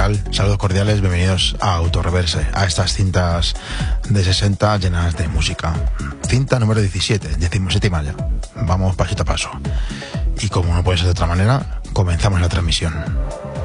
tal? Saludos cordiales, bienvenidos a Autorreverse, a estas cintas de 60 llenas de música. Cinta número 17, 17ª ya. Vamos pasito a paso. Y como no puede ser de otra manera, comenzamos la transmisión.